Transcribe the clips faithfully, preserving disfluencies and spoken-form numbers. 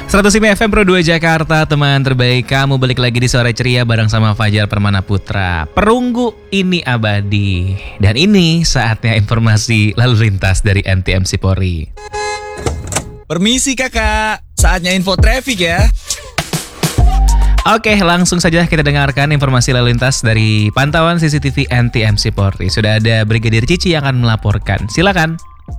seratus lima F M Pro dua Jakarta, teman terbaik kamu, balik lagi di Sore Ceria bareng sama Fajar Permana Putra. Perunggu ini abadi. Dan ini saatnya informasi lalu lintas dari N T M C Polri. Permisi kakak, saatnya info traffic ya. Oke, langsung saja kita dengarkan informasi lalu lintas dari pantauan C C T V N T M C Polri. Sudah ada Brigadir Cici yang akan melaporkan. Silakan.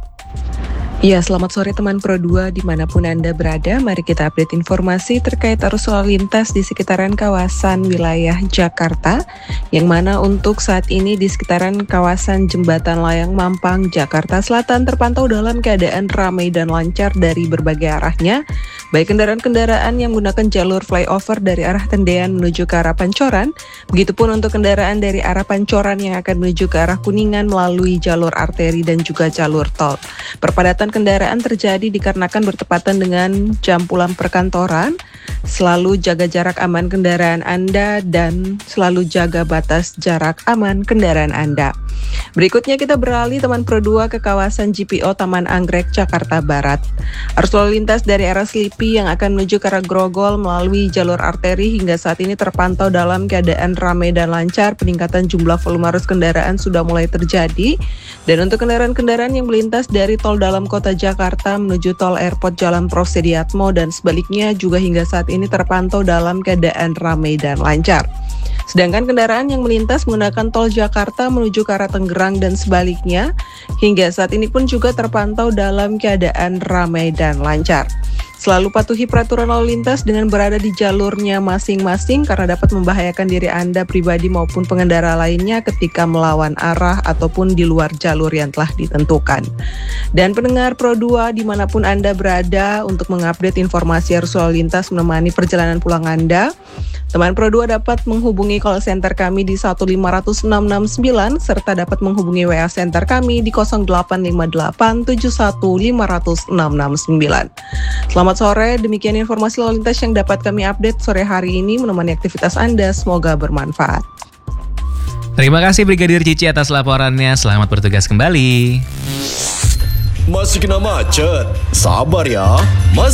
Ya, selamat sore teman Pro dua dimanapun Anda berada. Mari kita update informasi terkait arus lalu lintas di sekitaran kawasan wilayah Jakarta, yang mana untuk saat ini di sekitaran kawasan Jembatan Layang Mampang, Jakarta Selatan terpantau dalam keadaan ramai dan lancar dari berbagai arahnya, baik kendaraan-kendaraan yang menggunakan jalur flyover dari arah Tendean menuju ke arah Pancoran, begitupun untuk kendaraan dari arah Pancoran yang akan menuju ke arah Kuningan melalui jalur arteri dan juga jalur tol. Perpadatan kendaraan terjadi dikarenakan bertepatan dengan jam pulang perkantoran. Selalu jaga jarak aman kendaraan Anda dan selalu jaga batas jarak aman kendaraan Anda. Berikutnya kita beralih teman Pro dua ke kawasan G P O Taman Anggrek, Jakarta Barat. Arus lalu lintas dari arah Slipi yang akan menuju ke arah Grogol melalui jalur arteri hingga saat ini terpantau dalam keadaan ramai dan lancar. Peningkatan jumlah volume arus kendaraan sudah mulai terjadi. Dan untuk kendaraan-kendaraan yang melintas dari tol dalam kota Jakarta menuju tol Airport Jalan Prof Sediatmo dan sebaliknya juga hingga saat ini terpantau dalam keadaan ramai dan lancar. Sedangkan kendaraan yang melintas menggunakan tol Jakarta menuju ke arah Tangerang dan sebaliknya hingga saat ini pun juga terpantau dalam keadaan ramai dan lancar. Selalu patuhi peraturan lalu lintas dengan berada di jalurnya masing-masing karena dapat membahayakan diri Anda pribadi maupun pengendara lainnya ketika melawan arah ataupun di luar jalur yang telah ditentukan. Dan pendengar Pro dua dimanapun Anda berada, untuk mengupdate informasi arus lalu lintas menemani perjalanan pulang Anda, teman Pro dua dapat menghubungi call center kami di satu lima nol nol enam enam sembilan serta dapat menghubungi W A center kami di nol delapan lima delapan tujuh satu lima enam enam sembilan. Selamat sore, demikian informasi lalu lintas yang dapat kami update sore hari ini menemani aktivitas Anda, semoga bermanfaat. Terima kasih Brigadir Cici atas laporannya, selamat bertugas kembali. Masih kena macet? Sabar ya. Masih